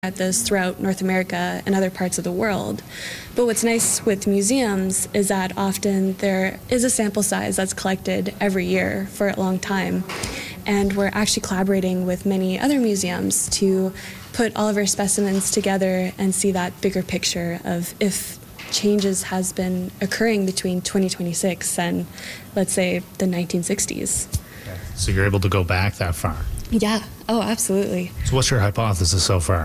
at this throughout North America and other parts of the world. But what's nice with museums is that often there is a sample size that's collected every year for a long time. And we're actually collaborating with many other museums to put all of our specimens together and see that bigger picture of if changes has been occurring between 2026 and, let's say, the 1960s. Okay. So you're able to go back that far? Yeah. Oh, absolutely. So what's your hypothesis so far?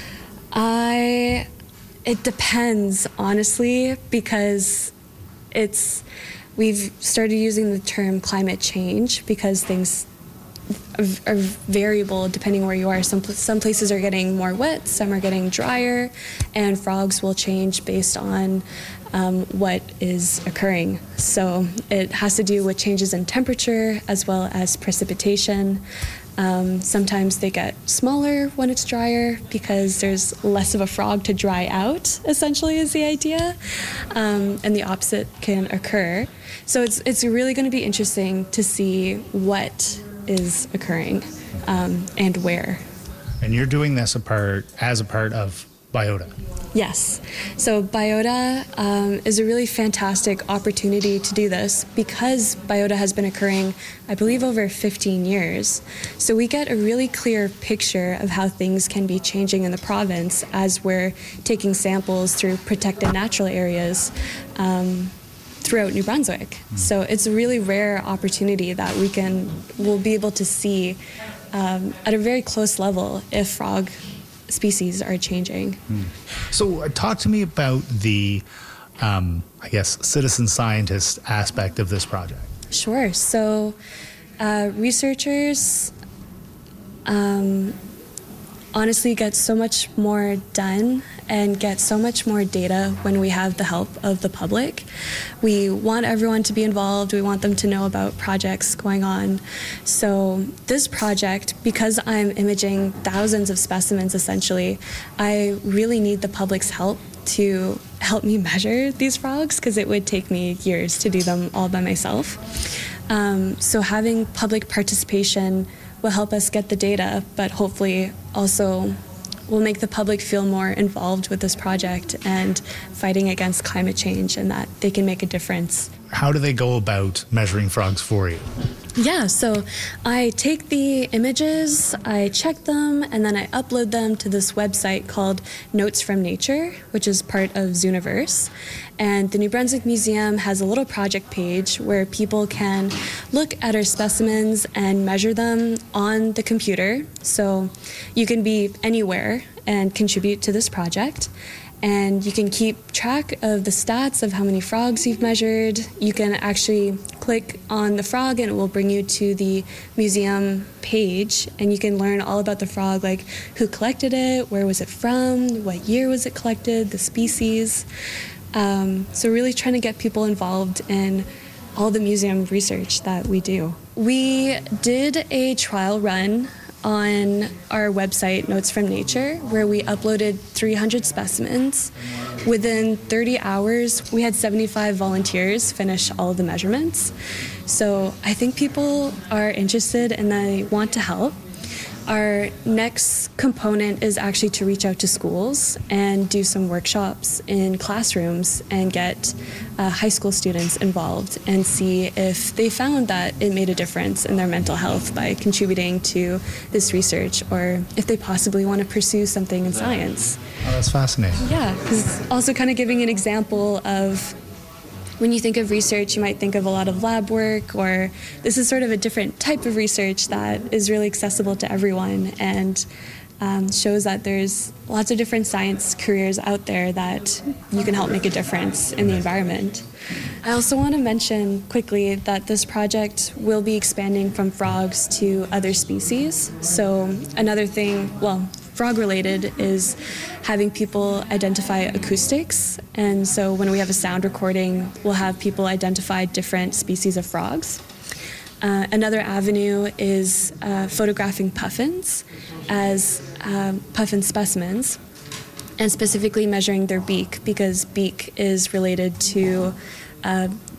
It depends, honestly, because we've started using the term climate change because things are variable depending where you are. Some places are getting more wet, some are getting drier, and frogs will change based on what is occurring. So it has to do with changes in temperature as well as precipitation. Sometimes they get smaller when it's drier because there's less of a frog to dry out, essentially is the idea. And the opposite can occur. So it's really going to be interesting to see what is occurring and where. And you're doing this as a part of Biota. Yes. So Biota is a really fantastic opportunity to do this because Biota has been occurring, I believe, over 15 years. So we get a really clear picture of how things can be changing in the province as we're taking samples through protected natural areas throughout New Brunswick. So it's a really rare opportunity that we'll be able to see at a very close level if frog species are changing. So talk to me about the, citizen scientist aspect of this project. Sure. So researchers honestly get so much more done and get so much more data when we have the help of the public. We want everyone to be involved. We want them to know about projects going on. So this project, because I'm imaging thousands of specimens essentially, I really need the public's help to help me measure these frogs because it would take me years to do them all by myself. So having public participation will help us get the data, but hopefully also will make the public feel more involved with this project and fighting against climate change and that they can make a difference. How do they go about measuring frogs for you? Yeah, so I take the images, I check them, and then I upload them to this website called Notes from Nature, which is part of Zooniverse. And the New Brunswick Museum has a little project page where people can look at our specimens and measure them on the computer. So you can be anywhere and contribute to this project. And you can keep track of the stats of how many frogs you've measured. You can actually click on the frog and it will bring you to the museum page, and you can learn all about the frog, like who collected it, where was it from, what year was it collected, the species. So really trying to get people involved in all the museum research that we do. We did a trial run on our website, Notes from Nature, where we uploaded 300 specimens. Within 30 hours, we had 75 volunteers finish all of the measurements. So I think people are interested and they want to help. Our next component is actually to reach out to schools and do some workshops in classrooms and get high school students involved and see if they found that it made a difference in their mental health by contributing to this research, or if they possibly want to pursue something in science. Oh, that's fascinating. Yeah, because it's also kind of giving an example of when you think of research, you might think of a lot of lab work, or this is sort of a different type of research that is really accessible to everyone and shows that there's lots of different science careers out there that you can help make a difference in the environment. I also want to mention quickly that this project will be expanding from frogs to other species. So another thing, frog-related, is having people identify acoustics. And so when we have a sound recording, we'll have people identify different species of frogs. Another avenue is photographing puffins as puffin specimens, and specifically measuring their beak, because beak is related to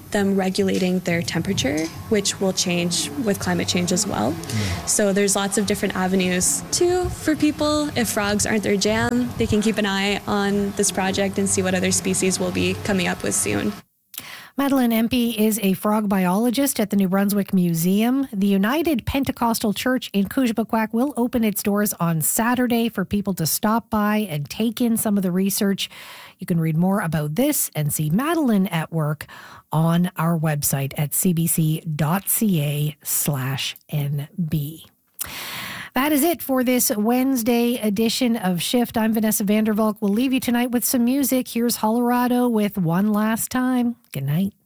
them regulating their temperature, which will change with climate change as well. So there's lots of different avenues too for people. If frogs aren't their jam, they can keep an eye on this project and see what other species we'll be coming up with soon. Madeline Empey is a frog biologist at the New Brunswick Museum. The United Pentecostal Church in Kujipukak will open its doors on Saturday for people to stop by and take in some of the research. You can read more about this and see Madeline at work on our website at cbc.ca/nb. That is it for this Wednesday edition of Shift. I'm Vanessa Vandervalk. We'll leave you tonight with some music. Here's Hollerado with One Last Time. Good night.